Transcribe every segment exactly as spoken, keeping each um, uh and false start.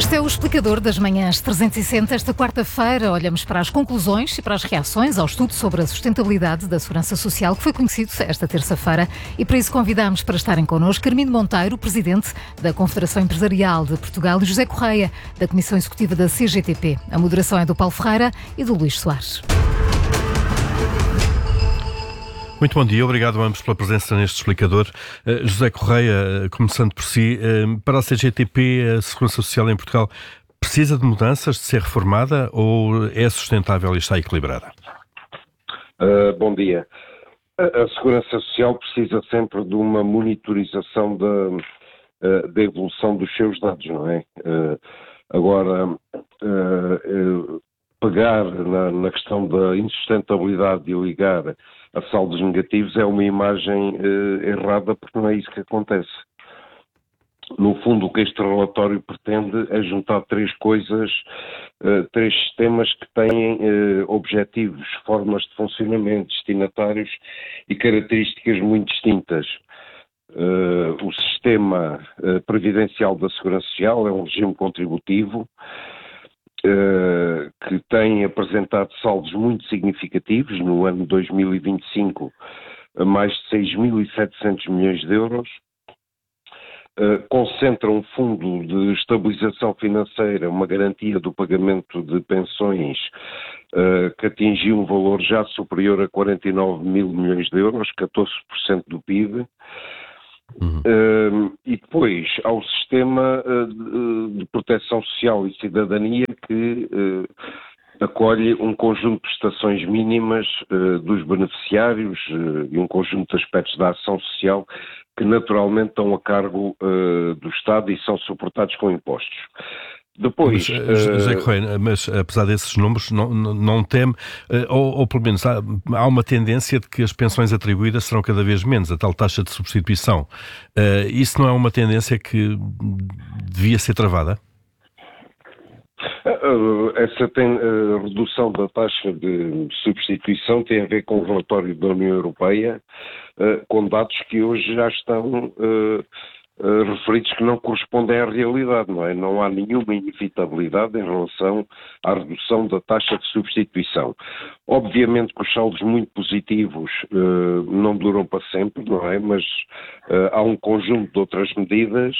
Este é o Explicador das Manhãs trezentos e sessenta. Esta quarta-feira olhamos para as conclusões e para as reações ao estudo sobre a sustentabilidade da Segurança Social, que foi conhecido esta terça-feira, e para isso convidamos para estarem connosco Armindo Monteiro, presidente da Confederação Empresarial de Portugal, e José Correia, da Comissão Executiva da C G T P. A moderação é do Paulo Ferreira e do Luís Soares. Muito bom dia, obrigado a ambos pela presença neste explicador. Uh, José Correia, uh, começando por si, uh, para a C G T P, a Segurança Social em Portugal precisa de mudanças, de ser reformada ou é sustentável e está equilibrada? Uh, bom dia. A, a Segurança Social precisa sempre de uma monitorização da, uh, da evolução dos seus dados, não é? Uh, agora, uh, uh, pegar na, na questão da insustentabilidade e ligar a saldos negativos é uma imagem uh, errada, porque não é isso que acontece. No fundo, o que este relatório pretende é juntar três coisas, uh, três sistemas que têm uh, objetivos, formas de funcionamento, destinatários e características muito distintas. Uh, o sistema uh, previdencial da Segurança Social é um regime contributivo, Uh, que tem apresentado saldos muito significativos no ano dois mil e vinte e cinco, a mais de seis mil e setecentos milhões de euros, uh, concentra um fundo de estabilização financeira, uma garantia do pagamento de pensões, uh, que atingiu um valor já superior a quarenta e nove mil milhões de euros, catorze por cento do P I B. Uhum. Uh, e depois há o sistema uh, de, de proteção social e cidadania que uh, acolhe um conjunto de prestações mínimas uh, dos beneficiários uh, e um conjunto de aspectos da ação social que naturalmente estão a cargo uh, do Estado e são suportados com impostos. Depois, mas, uh, José Correia, mas apesar desses números, não, não, não teme, uh, ou, ou pelo menos há, há uma tendência de que as pensões atribuídas serão cada vez menos, a tal taxa de substituição. Uh, isso não é uma tendência que devia ser travada? Uh, essa tem, uh, redução da taxa de substituição tem a ver com o relatório da União Europeia, uh, com dados que hoje já estão Uh, Uh, referidos que não correspondem à realidade, não é? Não há nenhuma inevitabilidade em relação à redução da taxa de substituição. Obviamente que os saldos muito positivos uh, não duram para sempre, não é? Mas uh, há um conjunto de outras medidas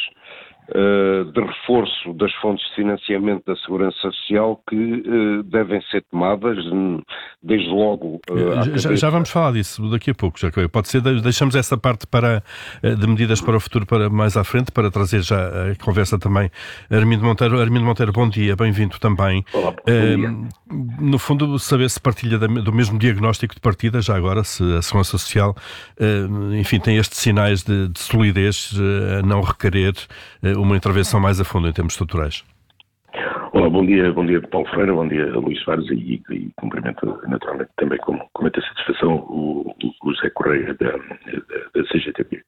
uh, de reforço das fontes de financiamento da Segurança Social que uh, devem ser tomadas, desde logo... Uh, já, já vamos falar disso daqui a pouco, já que pode ser, deixamos essa parte para, de medidas para o futuro para mais à frente, para trazer já a conversa também. Armindo Monteiro, Armindo Monteiro, bom dia, bem-vindo também. Olá, bom dia. Uh, no fundo, saber se partilha do mesmo diagnóstico de partida, já agora, se a Segurança Social, uh, enfim, tem estes sinais de, de solidez uh, a não requerer uh, uma intervenção mais a fundo em termos estruturais. Olá, bom dia, bom dia Paulo Ferreira, bom dia Luís Soares e, e, e cumprimento naturalmente também com, com muita satisfação o, o José Correia da, da, da C G T P.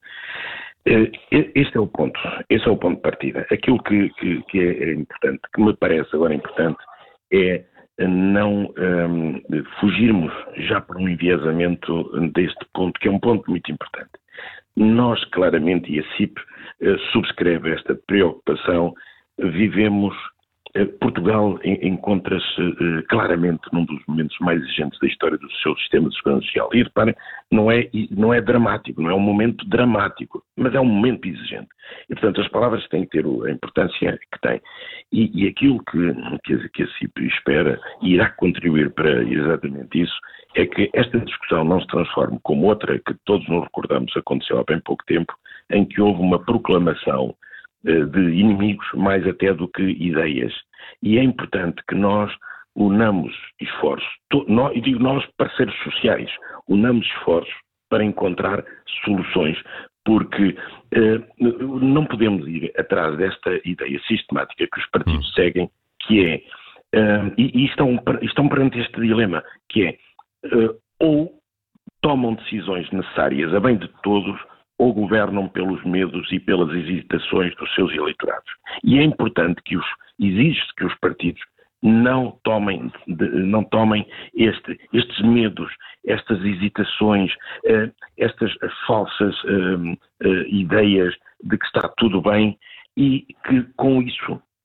Este é o ponto, esse é o ponto de partida. Aquilo que, que, que é importante, que me parece agora importante, é não um, fugirmos já por um enviesamento deste ponto, que é um ponto muito importante. Nós, claramente, e a C I P uh, subscreve esta preocupação, vivemos... Portugal encontra-se uh, claramente num dos momentos mais exigentes da história do seu sistema de segurança social. E reparem, não é, não é dramático, não é um momento dramático, mas é um momento exigente. E, portanto, as palavras têm que ter a importância que têm. E, e aquilo que, que, que a C I P espera e irá contribuir para exatamente isso é que esta discussão não se transforme como outra que todos nos recordamos aconteceu há bem pouco tempo, em que houve uma proclamação de inimigos mais até do que ideias. E é importante que nós unamos esforços, e digo nós, parceiros sociais, unamos esforços para encontrar soluções, porque eh, não podemos ir atrás desta ideia sistemática que os partidos hum. seguem, que é, eh, e, e estão, estão perante este dilema, que é, eh, ou tomam decisões necessárias a bem de todos, ou governam pelos medos e pelas hesitações dos seus eleitorados. E é importante que os, exige-se que os partidos não tomem, de, não tomem este, estes medos, estas hesitações, uh, estas falsas uh, uh, ideias de que está tudo bem e que com isso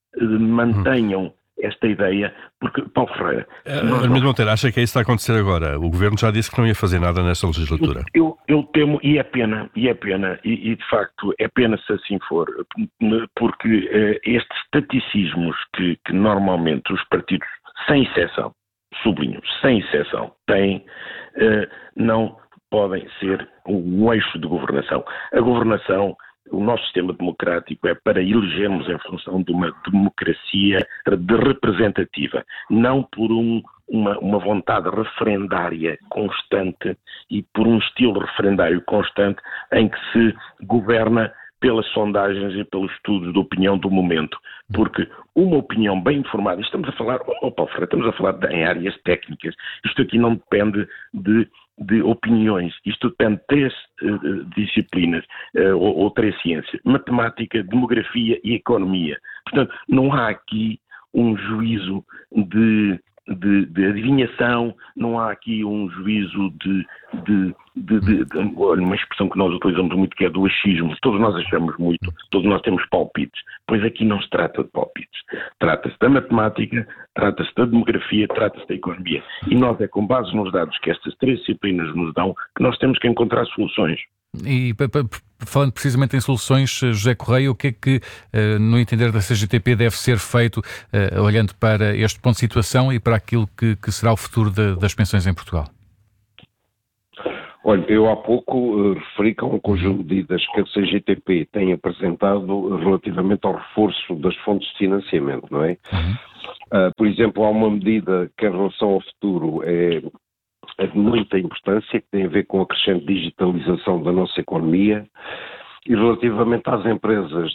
mantenham esta ideia, porque, Paulo Ferreira... Armindo Monteiro, acha que é isso que está a acontecer agora? O Governo já disse que não ia fazer nada nesta legislatura. Eu, eu temo, e é pena, e é pena, e, e de facto é pena se assim for, porque eh, estes taticismos que, que normalmente os partidos, sem exceção, sublinho, sem exceção, têm, eh, não podem ser o eixo de governação. A governação, o nosso sistema democrático é para elegermos em função de uma democracia de representativa, não por um, uma, uma vontade referendária constante e por um estilo referendário constante em que se governa pelas sondagens e pelos estudos de opinião do momento. Porque uma opinião bem informada, estamos a falar, oh Paulo Ferreira, estamos a falar de, em áreas técnicas, isto aqui não depende de de opiniões, isto depende de três uh, disciplinas, uh, ou, ou três ciências, matemática, demografia e economia. Portanto, não há aqui um juízo de, de, de adivinhação, não há aqui um juízo de, de, de, de, de olha, uma expressão que nós utilizamos muito que é do achismo, todos nós achamos muito, todos nós temos palpites, pois aqui não se trata de palpites, trata-se da matemática, trata-se da demografia, trata-se da economia, e nós é com base nos dados que estas três disciplinas nos dão que nós temos que encontrar soluções. E falando precisamente em soluções, José Correia, o que é que, no entender da C G T P, deve ser feito, olhando para este ponto de situação e para aquilo que, que será o futuro de, das pensões em Portugal? Olha, eu há pouco uh, referi que há um conjunto de medidas que a C G T P tem apresentado relativamente ao reforço das fontes de financiamento, não é? Uhum. Uh, por exemplo, há uma medida que em relação ao futuro é, é de muita importância, que tem a ver com a crescente digitalização da nossa economia e relativamente às empresas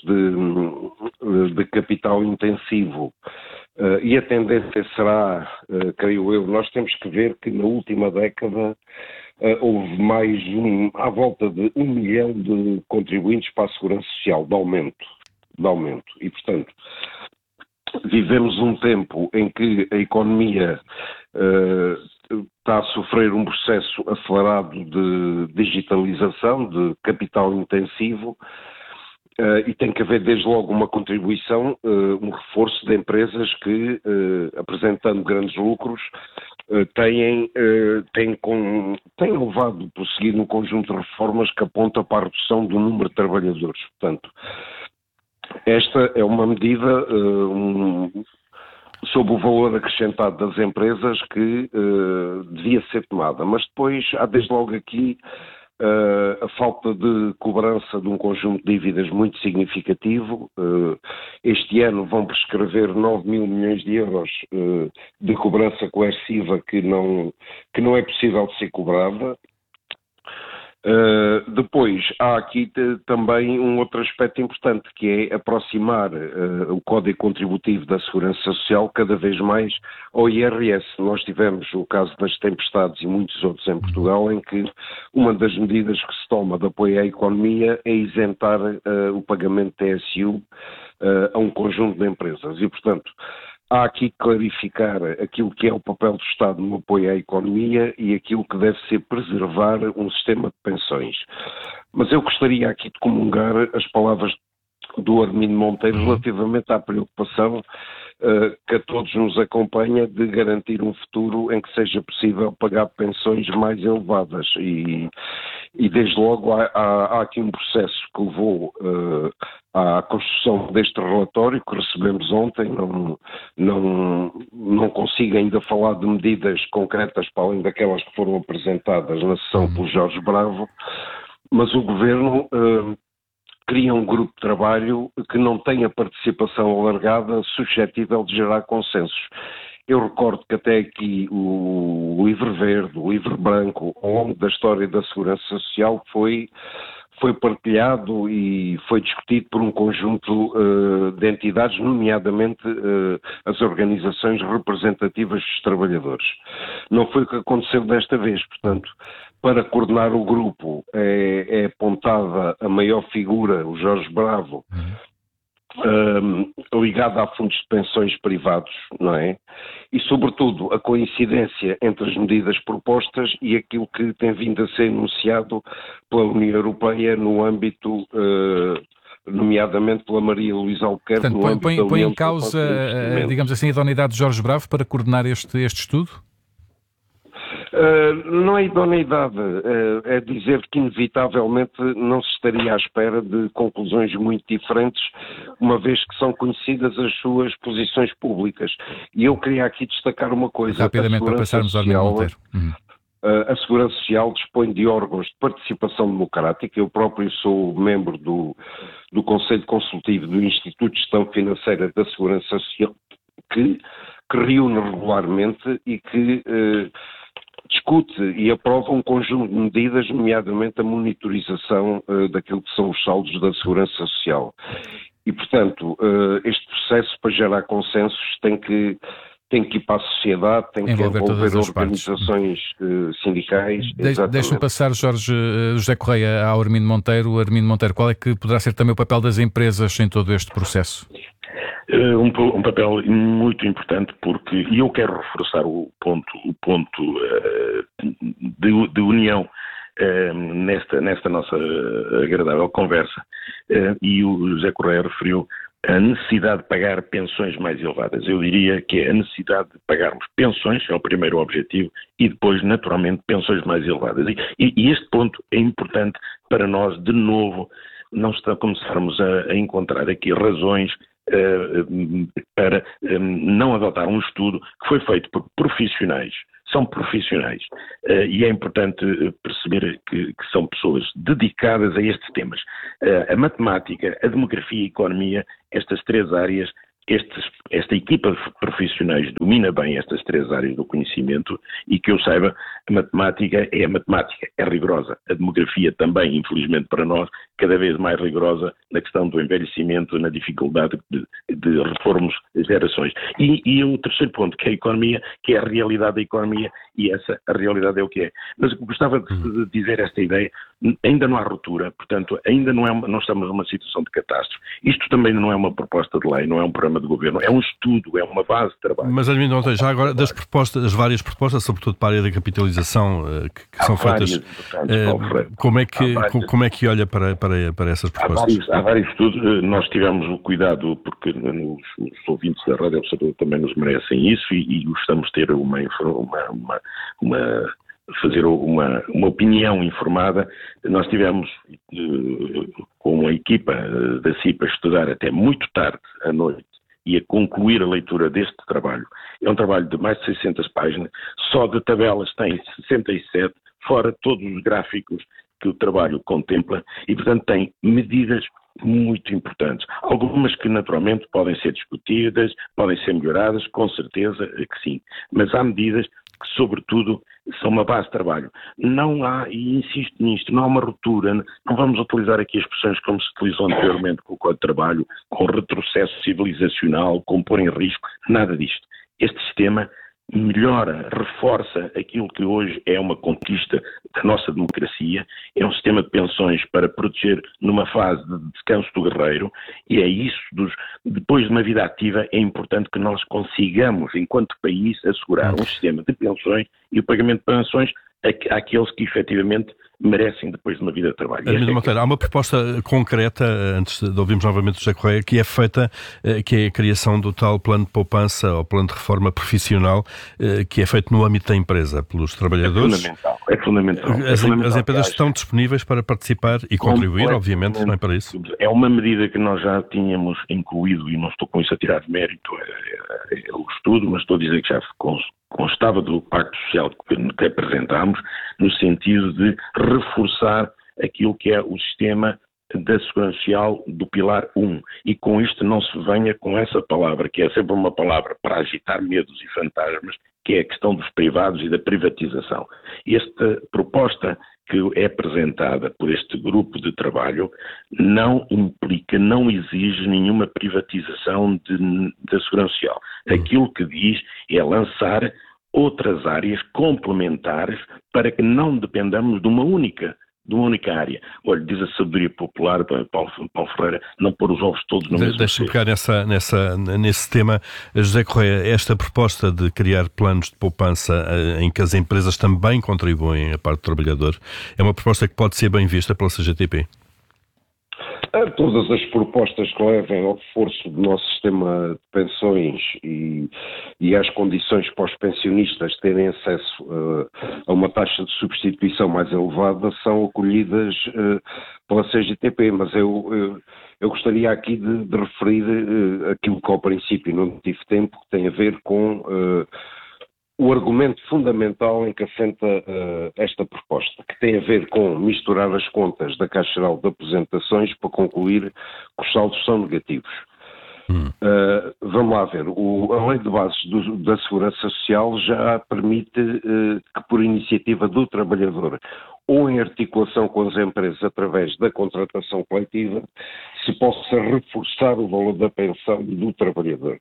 de, de capital intensivo. Uh, e a tendência será, uh, creio eu, nós temos que ver que na última década Uh, houve mais um, à volta de um milhão de contribuintes para a Segurança Social, de aumento, de aumento. E, portanto, vivemos um tempo em que a economia uh, está a sofrer um processo acelerado de digitalização, de capital intensivo, Uh, e tem que haver desde logo uma contribuição, uh, um reforço de empresas que, uh, apresentando grandes lucros, uh, têm, uh, têm, com, têm levado, prosseguido um conjunto de reformas que aponta para a redução do número de trabalhadores. Portanto, esta é uma medida uh, um, sobre o valor acrescentado das empresas que uh, devia ser tomada. Mas depois há desde logo aqui Uh, a falta de cobrança de um conjunto de dívidas muito significativo. Uh, este ano vão prescrever nove mil milhões de euros uh, de cobrança coerciva que não, que não é possível de ser cobrada. Uh, depois, há aqui te, também um outro aspecto importante, que é aproximar uh, o Código Contributivo da Segurança Social cada vez mais ao I R S. Nós tivemos o caso das tempestades e muitos outros em Portugal, em que uma das medidas que se toma de apoio à economia é isentar uh, o pagamento de T S U uh, a um conjunto de empresas. E, portanto, há aqui que clarificar aquilo que é o papel do Estado no apoio à economia e aquilo que deve ser preservar um sistema de pensões. Mas eu gostaria aqui de comungar as palavras do Armindo Monteiro relativamente à preocupação uh, que a todos nos acompanha de garantir um futuro em que seja possível pagar pensões mais elevadas. E, e desde logo há, há, há aqui um processo que levou uh, à construção deste relatório que recebemos ontem. Não, não, não consigo ainda falar de medidas concretas para além daquelas que foram apresentadas na sessão pelo Jorge Bravo, mas o Governo uh, cria um grupo de trabalho que não tem a participação alargada suscetível de gerar consensos. Eu recordo que até aqui o livro verde, o livro branco, ao longo da história da Segurança Social foi, foi partilhado e foi discutido por um conjunto uh, de entidades, nomeadamente uh, as organizações representativas dos trabalhadores. Não foi o que aconteceu desta vez, portanto, para coordenar o grupo é, é apontada a maior figura, o Jorge Bravo, um, ligado a fundos de pensões privados, não é? E, sobretudo, a coincidência entre as medidas propostas e aquilo que tem vindo a ser enunciado pela União Europeia no âmbito uh, nomeadamente pela Maria Luísa Albuquerque. Portanto, põe, põe, põe em causa, digamos assim, a idoneidade de Jorge Bravo para coordenar este, este estudo? Uh, não é idoneidade, uh, é dizer que inevitavelmente não se estaria à espera de conclusões muito diferentes, uma vez que são conhecidas as suas posições públicas. E eu queria aqui destacar uma coisa. Rapidamente, para passarmos ao Armindo Monteiro. Uhum. Uh, a Segurança Social dispõe de órgãos de participação democrática. Eu próprio sou membro do, do Conselho Consultivo do Instituto de Gestão Financeira da Segurança Social, que, que reúne regularmente e que uh, discute e aprova um conjunto de medidas, nomeadamente a monitorização uh, daquilo que são os saldos da Segurança Social. E, portanto, uh, este processo, para gerar consensos, tem que, tem que ir para a sociedade, tem envolver que envolver organizações uh, sindicais. De- Deixa-me passar, Jorge, uh, José Correia, ao Armindo Monteiro. Armindo Monteiro, qual é que poderá ser também o papel das empresas em todo este processo? Um, um papel muito importante, porque, e eu quero reforçar o ponto, o ponto uh, de, de união uh, nesta, nesta nossa agradável conversa, uh, e o José Correia referiu a necessidade de pagar pensões mais elevadas. Eu diria que é a necessidade de pagarmos pensões, é o primeiro objetivo, e depois, naturalmente, pensões mais elevadas. E, e, e este ponto é importante para nós, de novo, não está, começarmos a, a encontrar aqui razões Uh, para um, não adotar um estudo que foi feito por profissionais, são profissionais, uh, e é importante perceber que, que são pessoas dedicadas a estes temas. Uh, a matemática, a demografia e a economia, estas três áreas, estes, esta equipa de profissionais domina bem estas três áreas do conhecimento, e que eu saiba, a matemática é a matemática, é rigorosa. A demografia também, infelizmente para nós, cada vez mais rigorosa na questão do envelhecimento, na dificuldade de, de reformos gerações. E, e o terceiro ponto, que é a economia, que é a realidade da economia, e essa, a realidade é o que é. Mas eu gostava de, de dizer esta ideia, ainda não há ruptura, portanto, ainda não, é uma, não estamos numa situação de catástrofe. Isto também não é uma proposta de lei, não é um programa de governo, é um estudo, é uma base de trabalho. Mas, Armindo Monteiro, já agora, das propostas, das várias propostas, sobretudo para a área da capitalização, que, que são feitas, uh, como, é que, como é que olha para, para, para essas propostas? Há vários, há vários estudos. Nós tivemos o cuidado, porque os, os ouvintes da Rádio Observador também nos merecem isso, e, e gostamos de ter uma, uma, uma, uma fazer uma, uma opinião informada. Nós tivemos uh, com a equipa uh, da C I P a estudar até muito tarde à noite e a concluir a leitura deste trabalho. É um trabalho de mais de seiscentas páginas, só de tabelas tem sessenta e sete, fora todos os gráficos que o trabalho contempla, e, portanto, tem medidas muito importantes. Algumas que, naturalmente, podem ser discutidas, podem ser melhoradas, com certeza que sim. Mas há medidas que, sobretudo, são uma base de trabalho. Não há, e insisto nisto, não há uma ruptura, não vamos utilizar aqui expressões como se utilizou anteriormente com o Código de Trabalho, com retrocesso civilizacional, com pôr em risco, nada disto. Este sistema melhora, reforça aquilo que hoje é uma conquista da nossa democracia, é um sistema de pensões para proteger numa fase de descanso do guerreiro, e é isso, dos, depois de uma vida ativa, é importante que nós consigamos, enquanto país, assegurar um sistema de pensões e o pagamento de pensões àqueles que efetivamente merecem depois de uma vida de trabalho. Armindo Monteiro, há uma proposta concreta, antes de ouvirmos novamente o José Correia, que é feita, que é a criação do tal plano de poupança ou plano de reforma profissional, que é feito no âmbito da empresa, pelos trabalhadores. É fundamental. É fundamental. As, é fundamental as empresas estão disponíveis para participar e contribuir, obviamente, também para isso. É uma medida que nós já tínhamos incluído, e não estou com isso a tirar de mérito, é, é, é o estudo, mas estou a dizer que já constava do Pacto Social que, que apresentámos, no sentido de reforçar aquilo que é o sistema da Segurança Social do Pilar um. E com isto não se venha com essa palavra, que é sempre uma palavra para agitar medos e fantasmas, que é a questão dos privados e da privatização. Esta proposta que é apresentada por este grupo de trabalho não implica, não exige nenhuma privatização da Segurança Social. Aquilo que diz é lançar outras áreas complementares para que não dependamos de uma única de uma única área. Olha, diz a sabedoria popular, Paulo, Paulo Ferreira, não pôr os ovos todos no mesmo. Deixa-me pegar nessa, nessa, nesse tema. José Correia, esta proposta de criar planos de poupança em que as empresas também contribuem a parte do trabalhador, é uma proposta que pode ser bem vista pela C G T P? Todas as propostas que levem ao reforço do nosso sistema de pensões e, e às condições para os pensionistas terem acesso uh, a uma taxa de substituição mais elevada são acolhidas uh, pela C G T P, mas eu, eu, eu gostaria aqui de, de referir uh, aquilo que ao princípio não tive tempo, que tem a ver com uh, o argumento fundamental em que assenta uh, esta proposta, que tem a ver com misturar as contas da Caixa Geral de Aposentações para concluir que os saldos são negativos. Hum. Uh, vamos lá ver, o, a Lei de Bases do, da Segurança Social já permite uh, que por iniciativa do trabalhador ou em articulação com as empresas através da contratação coletiva se possa reforçar o valor da pensão do trabalhador.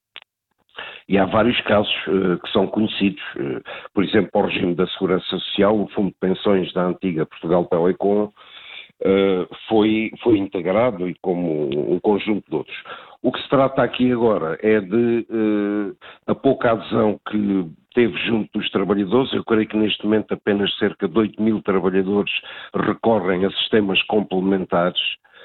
E há vários casos uh, que são conhecidos, uh, por exemplo, o regime da Segurança Social, o Fundo de Pensões da antiga Portugal Telecom uh, foi, foi integrado e como um conjunto de outros. O que se trata aqui agora é de uh, a pouca adesão que teve junto dos trabalhadores. Eu creio que neste momento apenas cerca de oito mil trabalhadores recorrem a sistemas complementares.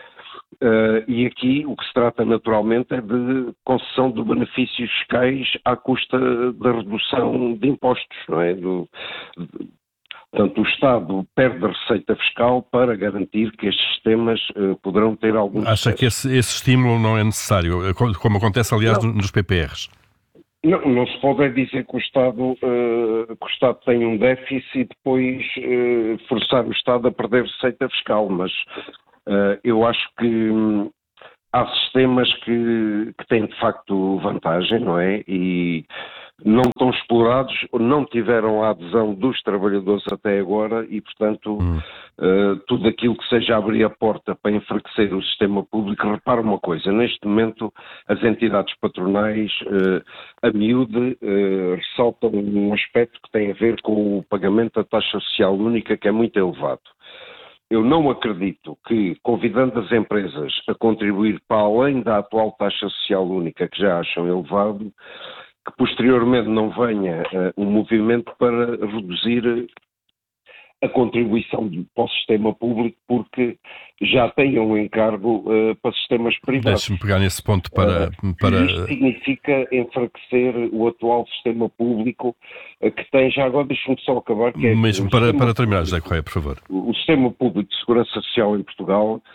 Uh, e aqui o que se trata naturalmente é de concessão de benefícios fiscais à custa da redução de impostos, não é? Do, de, portanto, o Estado perde a receita fiscal para garantir que estes sistemas uh, poderão ter algum Acha sucesso. Que esse, esse estímulo não é necessário, como acontece aliás não. nos P P Rs? Não, não se pode dizer que o Estado, uh, que o Estado tem um déficit e depois uh, forçar o Estado a perder receita fiscal, mas Uh, eu acho que hum, há sistemas que, que têm de facto vantagem, não é? E não estão explorados, não tiveram a adesão dos trabalhadores até agora e, portanto, hum. uh, tudo aquilo que seja abrir a porta para enfraquecer o sistema público. Repara uma coisa, neste momento as entidades patronais, uh, a miúde, uh, ressaltam um aspecto que tem a ver com o pagamento da taxa social única, que é muito elevado. Eu não acredito que, convidando as empresas a contribuir para além da atual taxa social única, que já acham elevado, que posteriormente não venha uh, um movimento para reduzir a contribuição para o sistema público, porque já têm um encargo uh, para sistemas privados. Deixe-me pegar nesse ponto para... Uh, para... Isto significa enfraquecer o atual sistema público, uh, que tem, já agora deixe-me só acabar... Que é Mesmo para, para terminar, José Correia, por favor. O, o sistema público de segurança social em Portugal uh,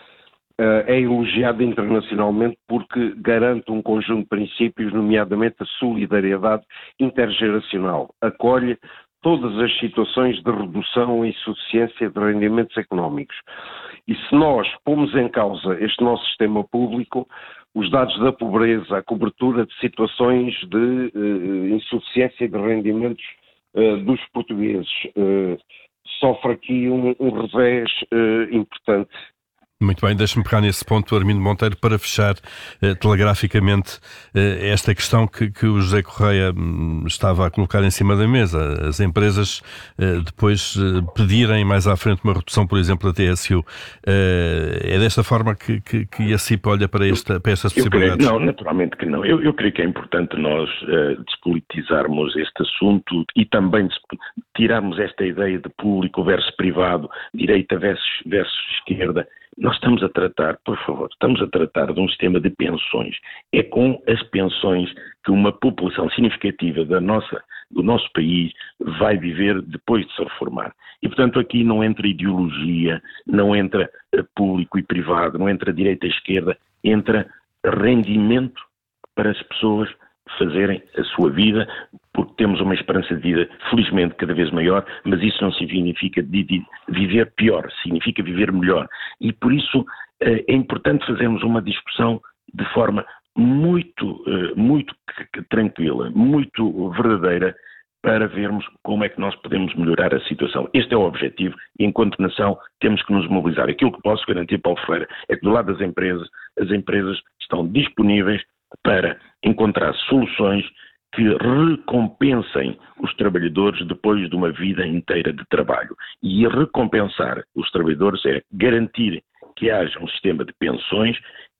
é elogiado internacionalmente porque garante um conjunto de princípios, nomeadamente a solidariedade intergeracional, acolhe todas as situações de redução ou insuficiência de rendimentos económicos. E se nós pomos em causa este nosso sistema público, os dados da pobreza, a cobertura de situações de uh, insuficiência de rendimentos uh, dos portugueses, uh, sofre aqui um, um revés uh, importante. Muito bem, deixe-me pegar nesse ponto, Armindo Monteiro, para fechar eh, telegraficamente eh, esta questão que, que o José Correia hum, estava a colocar em cima da mesa. As empresas eh, depois eh, pedirem mais à frente uma redução, por exemplo, da T S U. Eh, é desta forma que, que, que a C I P olha para, esta, para estas possibilidades? Creio, não, naturalmente que não. Eu, eu creio que é importante nós uh, despolitizarmos este assunto e também tirarmos esta ideia de público versus privado, direita versus, versus esquerda. Nós estamos a tratar, por favor, estamos a tratar de um sistema de pensões. É com as pensões que uma população significativa da nossa, do nosso país vai viver depois de se reformar. E, portanto, aqui não entra ideologia, não entra público e privado, não entra direita e esquerda, entra rendimento para as pessoas fazerem a sua vida, porque temos uma esperança de vida, felizmente, cada vez maior, mas isso não significa de, de viver pior, significa viver melhor. E por isso é importante fazermos uma discussão de forma muito, muito tranquila, muito verdadeira, para vermos como é que nós podemos melhorar a situação. Este é o objetivo e, enquanto nação, temos que nos mobilizar. Aquilo que posso garantir, Paulo Ferreira, é que do lado das empresas, as empresas estão disponíveis para encontrar soluções que recompensem os trabalhadores depois de uma vida inteira de trabalho. E recompensar os trabalhadores é garantir que haja um sistema de pensões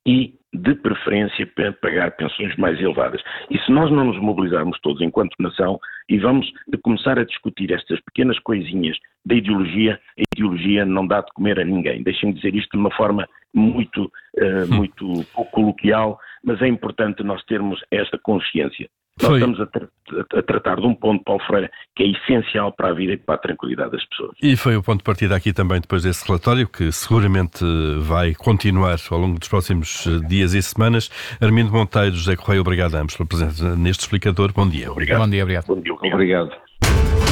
e, de preferência, pagar pensões mais elevadas. E se nós não nos mobilizarmos todos enquanto nação e vamos começar a discutir estas pequenas coisinhas da ideologia, a ideologia não dá de comer a ninguém. Deixem-me dizer isto de uma forma muito, uh, muito coloquial, mas é importante nós termos esta consciência. Nós Foi. estamos a, tra a tratar de um ponto, Paulo Freire, que é essencial para a vida e para a tranquilidade das pessoas. E foi o ponto de partida aqui também depois desse relatório, que seguramente vai continuar ao longo dos próximos dias e semanas. Armindo Monteiro, José Correia, obrigado a ambos pela presença neste explicador. Bom dia. Obrigado. Bom dia, obrigado. Bom dia, obrigado. Obrigado.